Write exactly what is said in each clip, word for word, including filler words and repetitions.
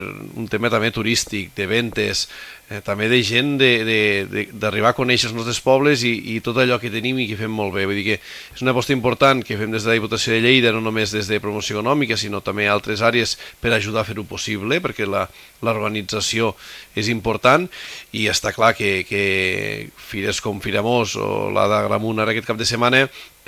un tema també turístic, de ventes, eh, també de gent d'arribar a conèixer els nostres pobles i, i tot allò que tenim i que fem molt bé. Vull dir que és una aposta important que fem des de la Diputació de Lleida, no només des de promoció econòmica, sinó també a altres àrees per ajudar a fer-ho possible, perquè l'organització és important i està clar que, que fires com Firamós o la d'Agramunt ara aquest cap de setmana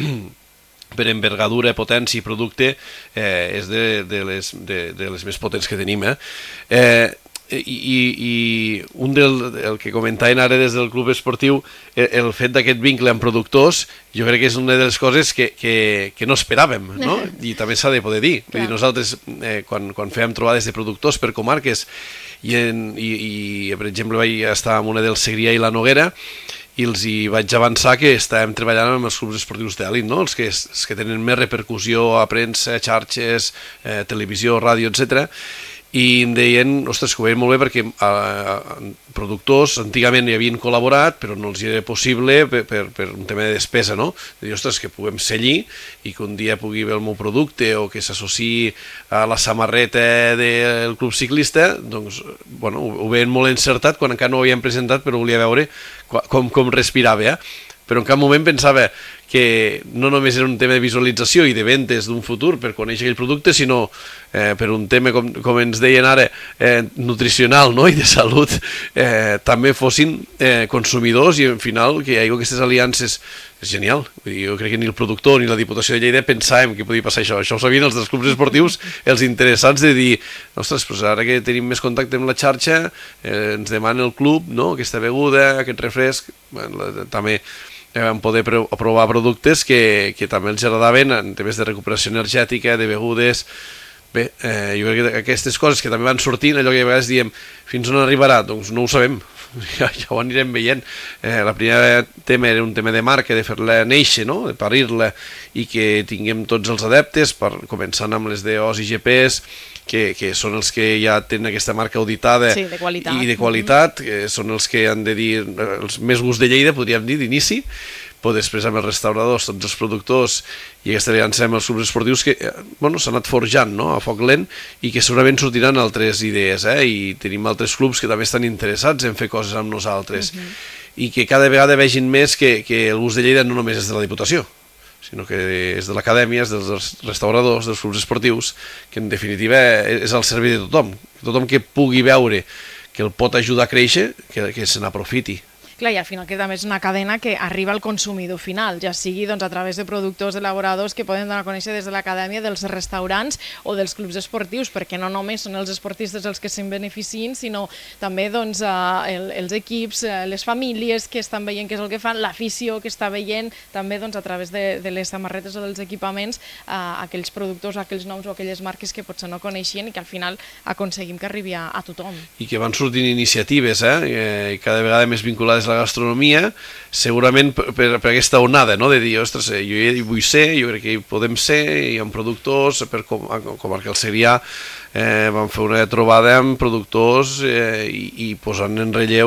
per envergadura, potència i producte, eh, és de, de, les, de, de les més potents que tenim. Eh? Eh, i, i un del el que comentaven ara des del club esportiu, el, el fet d'aquest vincle amb productors, jo crec que és una de les coses que, que, que no esperàvem, no? I també s'ha de poder dir. Vull dir, nosaltres, eh, quan, quan fèiem trobades de productors per comarques, i, en, i, i per exemple vaig estar amb una del Segrià i la Noguera, i els hi vaig avançar que estàvem treballant amb els clubs esportius d'elit, no? els, que, els que tenen més repercussió a premsa, xarxes, eh, televisió, ràdio, etcètera. I em deien, ostres, que ho veien molt bé perquè eh, productors antigament hi havien col·laborat, però no els era possible per, per, per un tema de despesa, no? De dir, ostres, que puguem ser allí i que un dia pugui veure el meu producte o que s'associï a la samarreta del club ciclista, doncs, bueno, ho, ho veien molt encertat quan encara no ho havíem presentat, però volia veure com, com respirava, eh? Però en cap moment pensava que no només era un tema de visualització i de ventes d'un futur per conèixer aquell producte, sinó eh, per un tema, com, com ens deien ara, eh, nutricional, no? I de salut, eh, també fossin eh, consumidors i, al final, que hi hagi aquestes aliances és genial. Vull dir, jo crec que ni el productor ni la Diputació de Lleida pensàvem que podia passar això. Això ho sabien els dels clubs esportius, els interessats de dir, ostres, doncs ara que tenim més contacte amb la xarxa, eh, ens demana el club, no? Aquesta beguda, aquest refresc, bueno, la, també vam poder provar productes que, que també els agradaven en temes de recuperació energètica, de begudes. Bé, eh, jo crec que aquestes coses que també van sortint, allò que a vegades diem, fins on arribarà? Doncs no ho sabem, ja, ja ho anirem veient. Eh, la primera tema era un tema de marca, de fer-la néixer, no? De parir-la, i que tinguem tots els adeptes, per, començant amb les d'O S i G P S, que, que són els que ja tenen aquesta marca auditada, sí, de qualitat. i de qualitat, que són els que han de dir els més gust de Lleida, podríem dir, d'inici, però després amb els restauradors, tots els productors i aquesta aliança amb els clubs esportius que bueno, s'han anat forjant, no? A foc lent, i que segurament sortiran altres idees, eh? I tenim altres clubs que també estan interessats en fer coses amb nosaltres, uh-huh. I que cada vegada vegin més que, que el gust de Lleida no només és de la Diputació, sinó que és de l'acadèmia, és dels restauradors, dels clubs esportius, que en definitiva és al servei de tothom. Tothom que pugui veure que el pot ajudar a créixer, que, que se n'aprofiti. Clar, i al final que també és una cadena que arriba al consumidor final, ja sigui doncs, a través de productors elaboradors que poden donar a conèixer des de l'acadèmia, dels restaurants o dels clubs esportius, perquè no només són els esportistes els que se'n beneficien, sinó també doncs, el, els equips, les famílies que estan veient què és el que fan, l'afició que està veient, també doncs, a través de, de les samarretes o dels equipaments, eh, aquells productors, aquells noms o aquelles marques que potser no coneixien i que al final aconseguim que arribi a, a tothom. I que van sortint iniciatives, eh? cada vegada més vinculades a la gastronomia, segurament per, per, per aquesta onada, no? De dir, ostres, jo hi vull ser, jo crec que hi podem ser, hi ha productors, per com, com el Segrià, eh, vam fer una trobada amb productors eh, i, i posant en relleu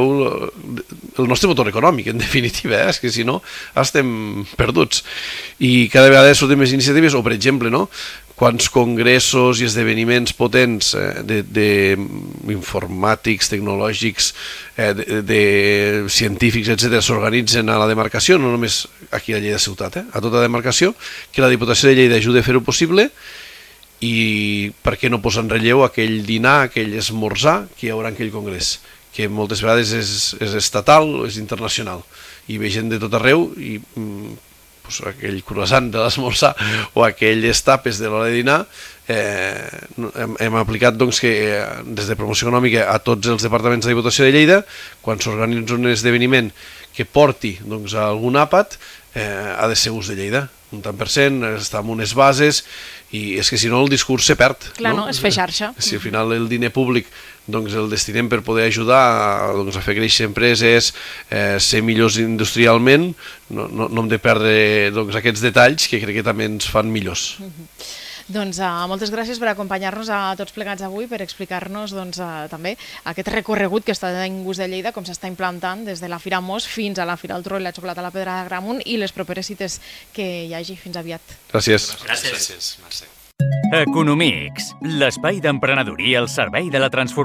el nostre motor econòmic, en definitiva, eh? És que si no estem perduts. I cada vegada surten més iniciatives, o per exemple, no? Quants congressos i esdeveniments potents eh, de, de informàtics, tecnològics, eh, de, de científics, etcètera, s'organitzen a la demarcació, no només aquí a Lleida Ciutat, eh, a tota la demarcació, que la Diputació de Lleida ajuda a fer-ho possible, i per què no posar en relleu aquell dinar, aquell esmorzar que hi haurà en aquell congrés, que moltes vegades és, és estatal o és internacional, i ve gent de tot arreu i... Mm, pues aquell croissant de l'esmorzar o aquelles tapes de l'hora de dinar, eh, hem, hem aplicat doncs, que des de promoció econòmica a tots els departaments de la Diputació de Lleida, quan s'organitza un esdeveniment que porti doncs, a algun àpat, eh, ha de ser gust de Lleida, un tant per cent, està en unes bases, i és que si no el discurs se perd. Clar, no? No? És fer xarxa. Si al final el diner públic doncs, el destinem per poder ajudar a, doncs, a fer créixer empreses, eh, ser millors industrialment, no, no, no hem de perdre doncs, aquests detalls que crec que també ens fan millors. Uh-huh. Doncs uh, moltes gràcies per acompanyar-nos a tots plegats avui, per explicar-nos doncs, uh, també aquest recorregut que està en Gust de Lleida, com s'està implantant des de la Fira Mos fins a la Fira del Tro i la Xocolata a la Pedra d'Agramunt i les properes cites que hi hagi. Fins aviat. Gràcies. Gràcies. Gràcies, Mercè. Economics, l'espai d'emprenedoria al servei de la transformació.